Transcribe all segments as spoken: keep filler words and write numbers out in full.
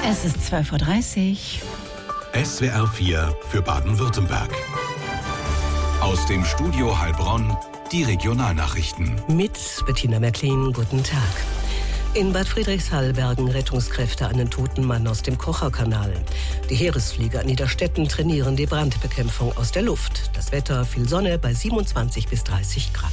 Es ist zwölf Uhr dreißig. S W R vier für Baden-Württemberg. Aus dem Studio Heilbronn die Regionalnachrichten. Mit Bettina Märklin, guten Tag. In Bad Friedrichshall bergen Rettungskräfte einen toten Mann aus dem Kocherkanal. Die Heeresflieger in Niederstetten trainieren die Brandbekämpfung aus der Luft. Das Wetter, viel Sonne bei siebenundzwanzig bis dreißig Grad.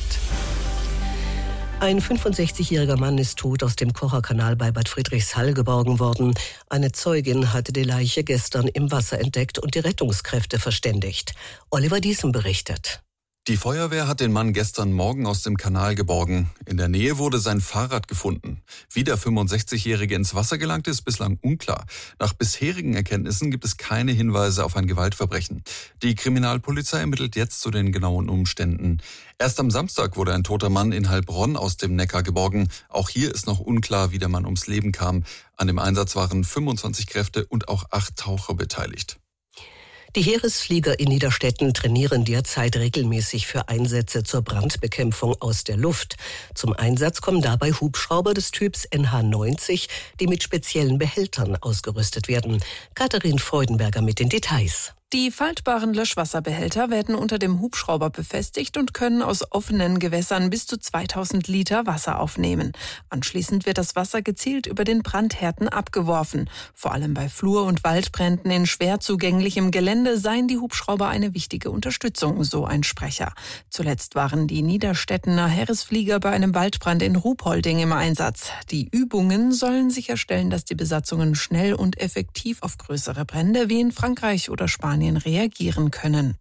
Ein fünfundsechzigjähriger Mann ist tot aus dem Kocherkanal bei Bad Friedrichshall geborgen worden. Eine Zeugin hatte die Leiche gestern im Wasser entdeckt und die Rettungskräfte verständigt. Oliver Diesen berichtet. Die Feuerwehr hat den Mann gestern Morgen aus dem Kanal geborgen. In der Nähe wurde sein Fahrrad gefunden. Wie der fünfundsechzigjährige ins Wasser gelangt ist, bislang unklar. Nach bisherigen Erkenntnissen gibt es keine Hinweise auf ein Gewaltverbrechen. Die Kriminalpolizei ermittelt jetzt zu den genauen Umständen. Erst am Samstag wurde ein toter Mann in Heilbronn aus dem Neckar geborgen. Auch hier ist noch unklar, wie der Mann ums Leben kam. An dem Einsatz waren fünfundzwanzig Kräfte und auch acht Taucher beteiligt. Die Heeresflieger in Niederstetten trainieren derzeit regelmäßig für Einsätze zur Brandbekämpfung aus der Luft. Zum Einsatz kommen dabei Hubschrauber des Typs N H neunzig, die mit speziellen Behältern ausgerüstet werden. Katharin Freudenberger mit den Details. Die faltbaren Löschwasserbehälter werden unter dem Hubschrauber befestigt und können aus offenen Gewässern bis zu zweitausend Liter Wasser aufnehmen. Anschließend wird das Wasser gezielt über den Brandhärten abgeworfen. Vor allem bei Flur- und Waldbränden in schwer zugänglichem Gelände seien die Hubschrauber eine wichtige Unterstützung, so ein Sprecher. Zuletzt waren die Niederstettener Heeresflieger bei einem Waldbrand in Ruhpolding im Einsatz. Die Übungen sollen sicherstellen, dass die Besatzungen schnell und effektiv auf größere Brände wie in Frankreich oder Spanien reagieren können.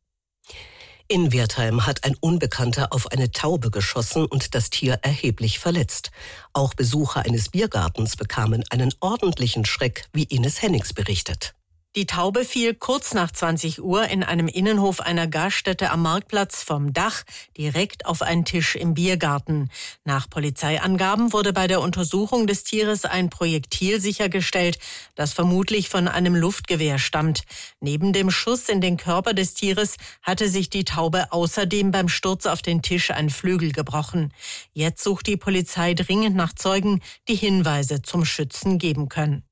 In Wertheim hat ein Unbekannter auf eine Taube geschossen und das Tier erheblich verletzt. Auch Besucher eines Biergartens bekamen einen ordentlichen Schreck, wie Ines Hennings berichtet. Die Taube fiel kurz nach zwanzig Uhr in einem Innenhof einer Gaststätte am Marktplatz vom Dach direkt auf einen Tisch im Biergarten. Nach Polizeiangaben wurde bei der Untersuchung des Tieres ein Projektil sichergestellt, das vermutlich von einem Luftgewehr stammt. Neben dem Schuss in den Körper des Tieres hatte sich die Taube außerdem beim Sturz auf den Tisch ein Flügel gebrochen. Jetzt sucht die Polizei dringend nach Zeugen, die Hinweise zum Schützen geben können.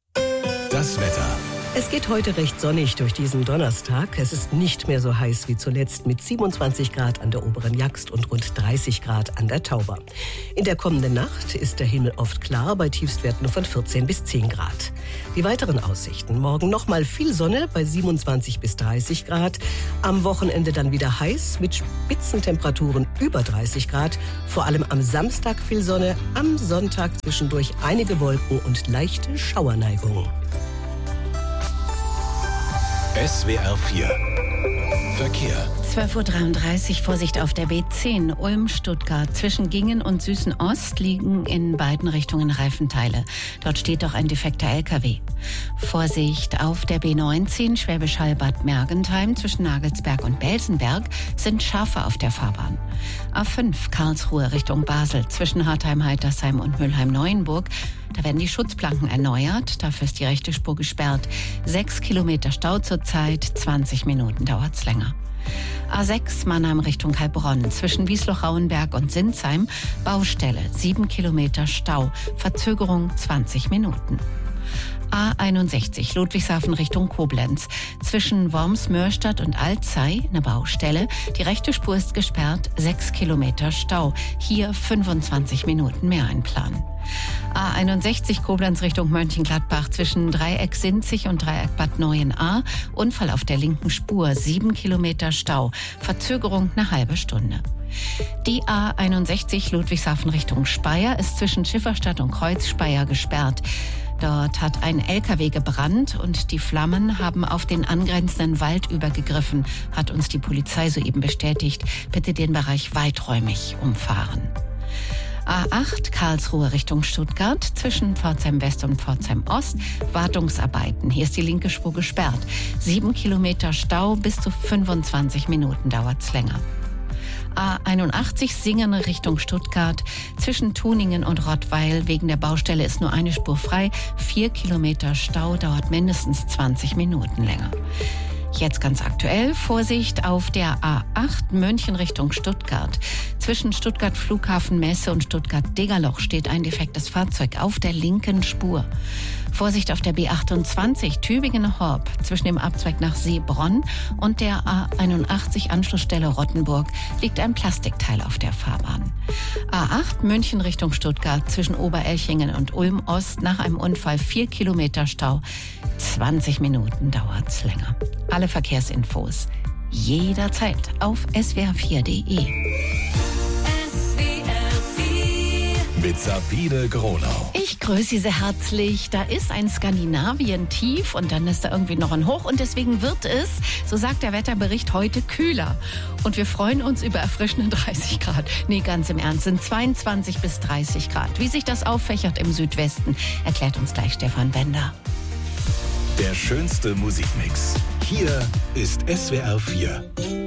Das Wetter. Es geht heute recht sonnig durch diesen Donnerstag. Es ist nicht mehr so heiß wie zuletzt mit siebenundzwanzig Grad an der oberen Jagst und rund dreißig Grad an der Tauber. In der kommenden Nacht ist der Himmel oft klar bei Tiefstwerten von vierzehn bis zehn Grad. Die weiteren Aussichten: morgen nochmal viel Sonne bei siebenundzwanzig bis dreißig Grad. Am Wochenende dann wieder heiß mit Spitzentemperaturen über dreißig Grad. Vor allem am Samstag viel Sonne, am Sonntag zwischendurch einige Wolken und leichte Schauerneigung. S W R vier Verkehr. zwölf Uhr dreiunddreißig, Vorsicht auf der B zehn, Ulm-Stuttgart. Zwischen Gingen und Süßen-Ost liegen in beiden Richtungen Reifenteile. Dort steht doch ein defekter L K W. Vorsicht auf der B neunzehn, Schwäbisch Hall-Bad Mergentheim. Zwischen Nagelsberg und Belsenberg sind Schafe auf der Fahrbahn. A fünf, Karlsruhe Richtung Basel. Zwischen Hartheim-Heitersheim und Mülheim-Neuenburg. Da werden die Schutzplanken erneuert. Dafür ist die rechte Spur gesperrt. Sechs Kilometer Stau zurzeit, zwanzig Minuten dauert's länger. A sechs, Mannheim Richtung Heilbronn. Zwischen Wiesloch-Rauenberg und Sinsheim Baustelle. Sieben Kilometer Stau. Verzögerung zwanzig Minuten. A einundsechzig, Ludwigshafen Richtung Koblenz. Zwischen Worms-Mörstadt und Alzey eine Baustelle. Die rechte Spur ist gesperrt, sechs Kilometer Stau. Hier fünfundzwanzig Minuten mehr einplanen. A einundsechzig, Koblenz Richtung Mönchengladbach. Zwischen Dreieck Sinzig und Dreieck Bad Neuenahr. Unfall auf der linken Spur, sieben Kilometer Stau. Verzögerung eine halbe Stunde. Die A einundsechzig, Ludwigshafen Richtung Speyer, ist zwischen Schifferstadt und Kreuz-Speyer gesperrt. Dort hat ein L K W gebrannt und die Flammen haben auf den angrenzenden Wald übergegriffen, hat uns die Polizei soeben bestätigt. Bitte den Bereich weiträumig umfahren. A acht, Karlsruhe Richtung Stuttgart, zwischen Pforzheim West und Pforzheim Ost, Wartungsarbeiten. Hier ist die linke Spur gesperrt. Sieben Kilometer Stau, bis zu fünfundzwanzig Minuten dauert's länger. A einundachtzig, Singen Richtung Stuttgart. Zwischen Tuningen und Rottweil wegen der Baustelle ist nur eine Spur frei. Vier Kilometer Stau, dauert mindestens zwanzig Minuten länger. Jetzt ganz aktuell, Vorsicht auf der A acht München Richtung Stuttgart. Zwischen Stuttgart Flughafen Messe und Stuttgart Degerloch steht ein defektes Fahrzeug auf der linken Spur. Vorsicht auf der B achtundzwanzig Tübingen-Horb zwischen dem Abzweig nach Seebronn und der A einundachtzig Anschlussstelle Rottenburg liegt ein Plastikteil auf der Fahrbahn. A acht München Richtung Stuttgart zwischen Oberelchingen und Ulm Ost nach einem Unfall vier Kilometer Stau. zwanzig Minuten dauert's länger. Alle Verkehrsinfos jederzeit auf s w r vier punkt d e. Mit Sabine Gronau. Ich grüße Sie sehr herzlich. Da ist ein Skandinavien-Tief und dann ist da irgendwie noch ein Hoch und deswegen wird es, so sagt der Wetterbericht, heute kühler. Und wir freuen uns über erfrischende dreißig Grad. Nee, ganz im Ernst, sind zweiundzwanzig bis dreißig Grad. Wie sich das auffächert im Südwesten, erklärt uns gleich Stefan Bender. Der schönste Musikmix. Hier ist S W R vier.